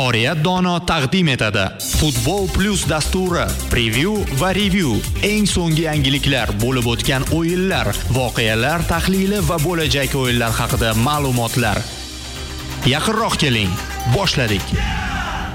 Oriyat Dono taqdim etadi. Futbol Plus dasturi, preview va review, eng so'nggi yangiliklar, bo'lib o'tgan o'yinlar, voqealar tahlili va bo'lajak o'yinlar haqida ma'lumotlar. Yaqinroq keling, boshladik.